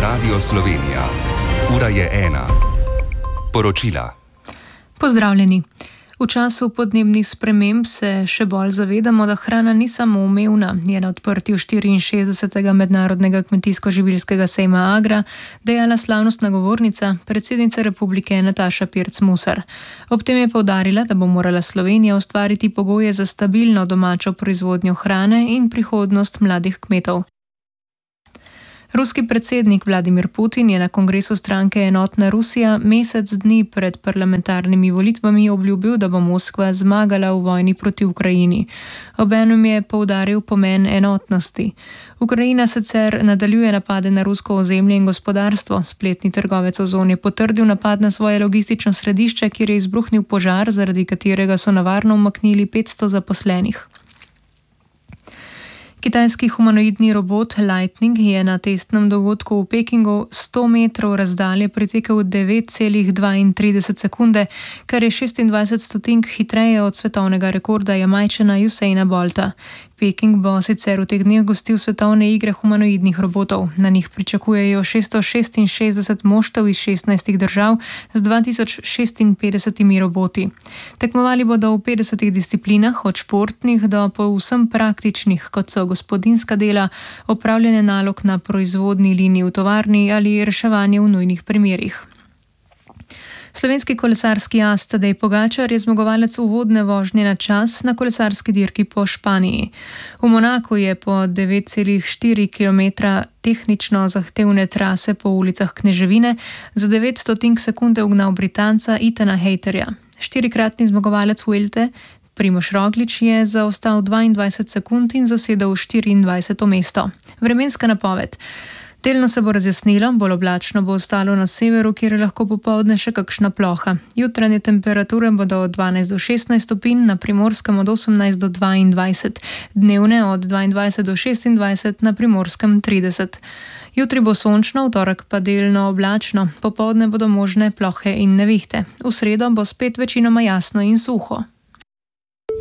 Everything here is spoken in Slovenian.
Radio Slovenija. Ura je 1. Poročila. Pozdravljeni. V času podnebnih sprememb se še bolj zavedamo, da hrana ni samoumevna, je na odprtju 64. mednarodnega kmetijsko-živilskega sejma Agra dejala slavnostna govornica, predsednica republike Nataša Pirc Musar. Ob tem je poudarila, da bo morala Slovenija ustvariti pogoje za stabilno domačo proizvodnjo hrane in prihodnost mladih kmetov. Ruski predsednik Vladimir Putin je na kongresu stranke Enotna Rusija mesec dni pred parlamentarnimi volitvami obljubil, da bo Moskva zmagala v vojni proti Ukrajini. Obenem je poudaril pomen enotnosti. Ukrajina sicer nadaljuje napade na rusko ozemlje in gospodarstvo. Spletni trgovec Ozon je potrdil napad na svoje logistično središče, kjer je izbruhnil požar, zaradi katerega so na varno umaknili 500 zaposlenih. Kitajski humanoidni robot Lightning je na testnem dogodku v Pekingu 100 metrov razdalje pretekel 9,32 sekunde, kar je 26 stotink hitreje od svetovnega rekorda Jamajčana Usaina Bolta. Peking bo sicer v teh dneh gostil svetovne igre humanoidnih robotov. Na njih pričakujejo 666 moštev iz 16 držav z 2056 roboti. Tekmovali bodo v 50 disciplinah, od športnih do povsem praktičnih, kot so gospodinjska dela, opravljanje nalog na proizvodni liniji v tovarni ali reševanje v nujnih primerih. Slovenski kolesarski as Tadej Pogačar je zmagovalec uvodne vožnje na čas na kolesarski dirki po Španiji. V Monaku je po 9,4 km tehnično zahtevne trase po ulicah Kneževine za 900 sekunde ugnal Britanca Ethana Hayterja. Štirikratni zmagovalec Vuelte Primož Roglič je zaostal 22 sekund in zasedel 24. mesto. Vremenska napoved. Delno se bo razjasnilo, bolj oblačno bo ostalo na severu, kjer je lahko popoldne še kakšna ploha. Jutranje temperature bodo od 12 do 16 stopinj, na Primorskem od 18 do 22, dnevne od 22 do 26, na Primorskem 30. Jutri bo sončno, v torek pa delno oblačno, popoldne bodo možne plohe in nevihte. V sredo bo spet večinoma jasno in suho.